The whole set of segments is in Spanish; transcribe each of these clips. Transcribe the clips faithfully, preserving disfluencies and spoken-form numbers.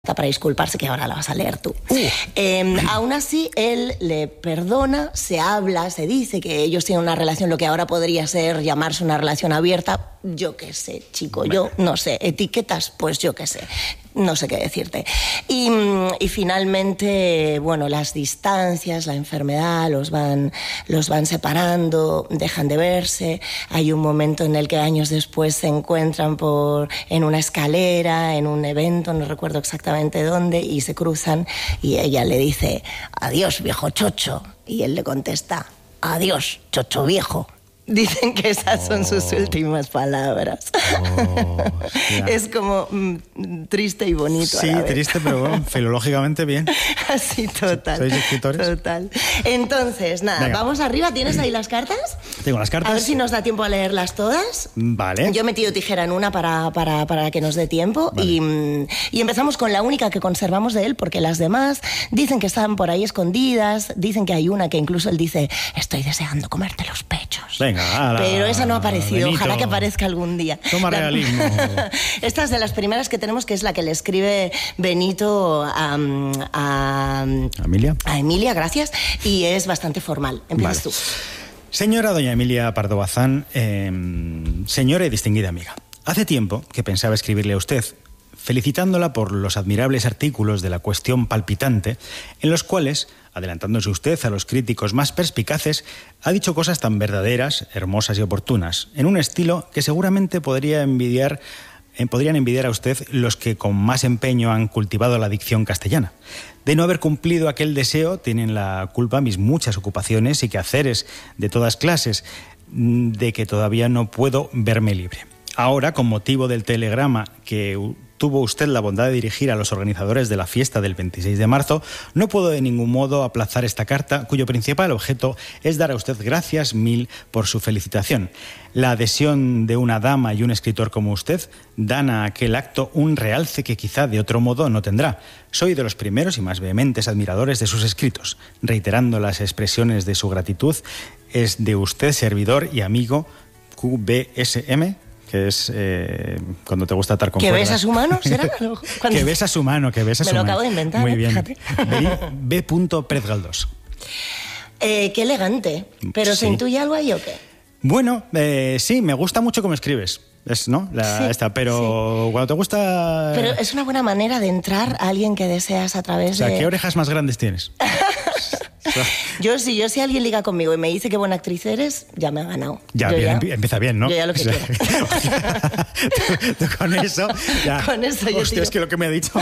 para disculparse, que ahora la vas a leer tú. Uh. Eh, aún así, él le perdona, se habla, se dice que ellos tienen una relación, lo que ahora podría ser llamarse una relación abierta. Yo qué sé, chico, yo no sé. Etiquetas, pues yo qué sé. No sé qué decirte. Y, y finalmente, bueno, las distancias, la enfermedad, los van, los van separando, dejan de verse. Hay un momento en el que años después se encuentran por, en una escalera, en un evento, no recuerdo exactamente dónde, y se cruzan y ella le dice: adiós, viejo chocho. Y él le contesta: adiós, chocho viejo. Dicen que esas son oh. sus últimas palabras. Oh, yeah. Es como mm, triste y bonito. Sí, a la vez. Triste, pero bueno, filológicamente bien. Así, total. ¿Sois escritores? Total. Entonces, nada, Venga. vamos arriba. ¿Tienes ahí las cartas? Tengo las cartas. A ver si nos da tiempo a leerlas todas. Vale. Yo he metido tijera en una para, para, para que nos dé tiempo. Vale. Y, y empezamos con la única que conservamos de él, porque las demás dicen que están por ahí escondidas. Dicen que hay una que incluso él dice: estoy deseando comerte los pechos. Venga. La, pero esa no ha aparecido, Benito. Ojalá que aparezca algún día. Toma la, realismo. Esta es de las primeras que tenemos, que es la que le escribe Benito a, a, a Emilia. A Emilia, gracias, y es bastante formal. Empiezas vale. tú. Señora doña Emilia Pardo Bazán, eh, señora y distinguida amiga, hace tiempo que pensaba escribirle a usted, felicitándola por los admirables artículos de La Cuestión Palpitante, en los cuales, adelantándose usted a los críticos más perspicaces, ha dicho cosas tan verdaderas, hermosas y oportunas, en un estilo que seguramente podría envidiar, eh, podrían envidiar a usted los que con más empeño han cultivado la dicción castellana. De no haber cumplido aquel deseo, tienen la culpa mis muchas ocupaciones y quehaceres de todas clases, de que todavía no puedo verme libre. Ahora, con motivo del telegrama que tuvo usted la bondad de dirigir a los organizadores de la fiesta del veintiséis de marzo, no puedo de ningún modo aplazar esta carta, cuyo principal objeto es dar a usted gracias mil por su felicitación. La adhesión de una dama y un escritor como usted dan a aquel acto un realce que quizá de otro modo no tendrá. Soy de los primeros y más vehementes admiradores de sus escritos. Reiterando las expresiones de su gratitud, es de usted servidor y amigo Q B S M, que es eh, cuando te gusta atar con ¿Que cuerdas. besa su mano? ¿Será? Cuando... Que besa su mano, que besa su mano. Me lo acabo de inventar. Muy ¿eh? bien. Fíjate. B. Pérez Galdós. Eh, qué elegante. ¿Pero sí. se intuye algo ahí o qué? Bueno, eh, sí, me gusta mucho cómo escribes. Es, ¿no? La, sí, esta, pero sí. cuando te gusta... Pero es una buena manera de entrar a alguien que deseas a través de... O sea, ¿qué orejas más grandes tienes? Yo si yo si alguien liga conmigo y me dice qué buena actriz eres, ya me ha ganado. Ya, bien, ya empieza bien, ¿no? Yo ya lo que o sea, quiero. tú, tú con eso, ya. Con eso yo Hostia, tiro. Es que lo que me ha dicho.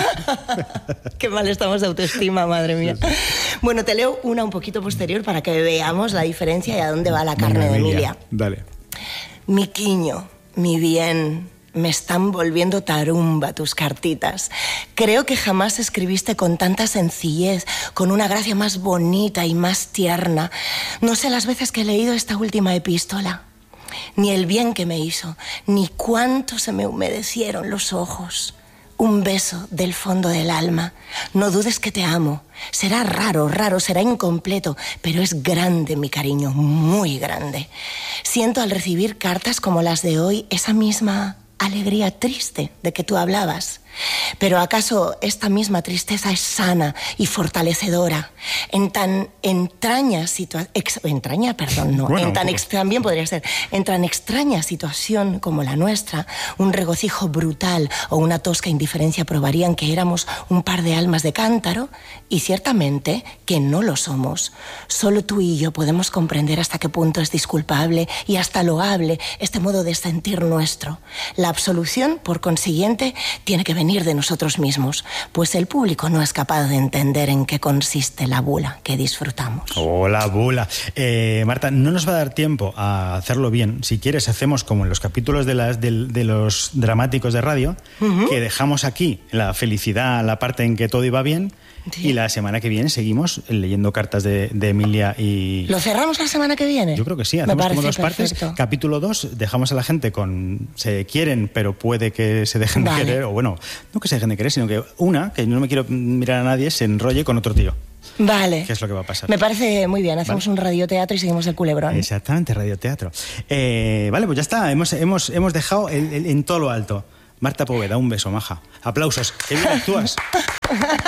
Qué mal estamos de autoestima, madre mía. Sí, sí. Bueno, te leo una un poquito posterior para que veamos la diferencia y a dónde va la carne Venga, de Emilia. Dale. Mi quiño, mi bien... Me están volviendo tarumba tus cartitas. Creo que jamás escribiste con tanta sencillez, con una gracia más bonita y más tierna. No sé las veces que he leído esta última epístola, ni el bien que me hizo, ni cuánto se me humedecieron los ojos. Un beso del fondo del alma. No dudes que te amo. Será raro, raro, será incompleto, pero es grande mi cariño, muy grande. Siento al recibir cartas como las de hoy esa misma alegría triste de que tú hablabas. Pero ¿acaso esta misma tristeza es sana y fortalecedora? En tan entraña situación... Entraña, perdón, no. Bueno, en tan ex, también podría ser. En tan extraña situación como la nuestra, un regocijo brutal o una tosca indiferencia probarían que éramos un par de almas de cántaro, y ciertamente que no lo somos. Solo tú y yo podemos comprender hasta qué punto es disculpable y hasta loable este modo de sentir nuestro. La absolución, por consiguiente, tiene que venir de nosotros mismos, pues el público no es capaz de entender en qué consiste la bula que disfrutamos. Oh, la bula. Eh, Marta, no nos va a dar tiempo a hacerlo bien. Si quieres, hacemos como en los capítulos de, las, de, de los dramáticos de radio, uh-huh. que dejamos aquí la felicidad, la parte en que todo iba bien, sí. y la semana que viene seguimos leyendo cartas de, de Emilia y... ¿Lo cerramos la semana que viene? Yo creo que sí, hacemos como dos perfecto. partes. Capítulo dos, dejamos a la gente con... se quieren, pero puede que se dejen vale. de querer, o bueno, no que se dejen de querer, sino que una, que no me quiero mirar a nadie, se enrolle con otro tío. Vale. ¿Qué es lo que va a pasar? Me parece muy bien. Hacemos ¿Vale? un radioteatro y seguimos el culebrón. Exactamente, radioteatro. Eh, vale, pues ya está. Hemos, hemos, hemos dejado el, el, en todo lo alto. Marta Poveda, un beso, maja. Aplausos. ¡Qué bien actúas!